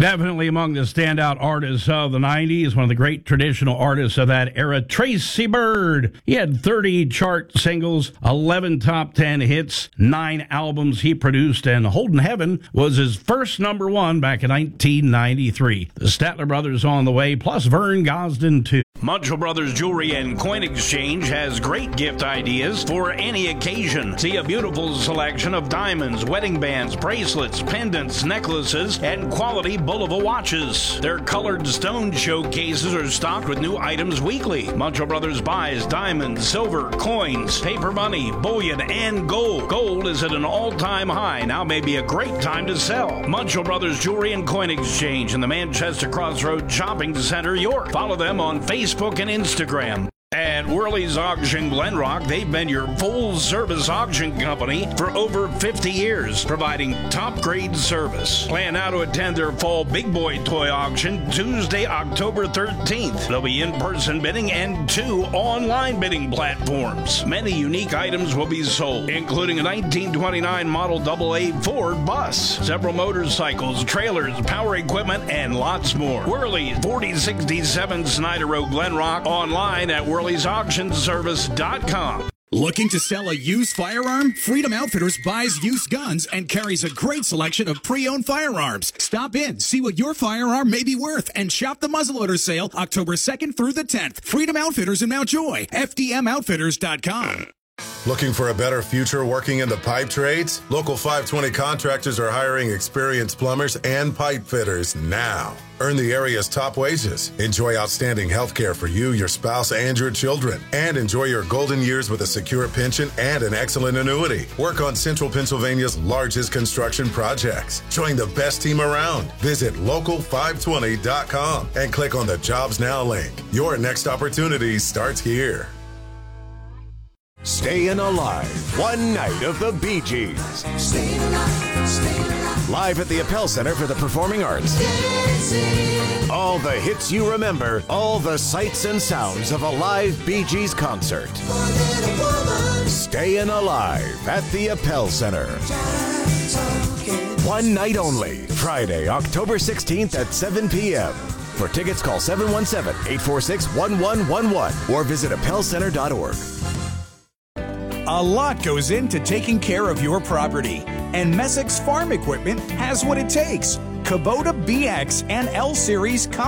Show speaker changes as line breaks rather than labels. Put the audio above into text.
Definitely among the standout artists of the 90s, one of the great traditional artists of that era, Tracy Byrd. He had 30 chart singles, 11 top 10 hits, 9 albums he produced, and Holdin' Heaven was his first number one back in 1993. The Statler Brothers on the way, plus Vern Gosdin, too. Munchell Brothers Jewelry and Coin Exchange has great gift ideas for any occasion. See a beautiful selection of diamonds, wedding bands, bracelets, pendants, necklaces, and quality Bulova watches. Their colored stone showcases are stocked with new items weekly. Munchell Brothers buys diamonds, silver, coins, paper money, bullion, and gold. Gold is at an all-time high. Now may be a great time to sell. Munchell Brothers Jewelry and Coin Exchange in the Manchester Crossroads Shopping Center, York. Follow them on Facebook and Instagram. At Worley's Auction Glen Rock, they've been your full-service auction company for over 50 years, providing top-grade service. Plan now to attend their fall Big Boy Toy Auction Tuesday, October 13th. There'll be in-person bidding and 2 online bidding platforms. Many unique items will be sold, including a 1929 Model AA Ford bus, several motorcycles, trailers, power equipment, and lots more. Worley's 4067 Snyder Road, Glen Rock, online at Worley'sAuctionService.com.
Looking to sell a used firearm? Freedom Outfitters buys used guns and carries a great selection of pre-owned firearms. Stop in, see what your firearm may be worth, and shop the muzzleloader sale October 2nd through the 10th. Freedom Outfitters in Mount Joy. FDMOutfitters.com.
Looking for a better future working in the pipe trades? Local 520 Contractors are hiring experienced plumbers and pipe fitters now. Earn the area's top wages. Enjoy outstanding health care for you, your spouse, and your children. And enjoy your golden years with a secure pension and an excellent annuity. Work on Central Pennsylvania's largest construction projects. Join the best team around. Visit local520.com and click on the Jobs Now link. Your next opportunity starts here.
Staying Alive, one night of the Bee Gees. Live at the Appel Center for the Performing Arts. All the hits you remember, all the sights and sounds of a live Bee Gees concert. Staying Alive at the Appel Center. One night only, Friday, October 16th at 7 p.m. For tickets, call 717-846-1111 or visit appelcenter.org.
A lot goes into taking care of your property, and Messick's Farm Equipment has what it takes. Kubota BX and L Series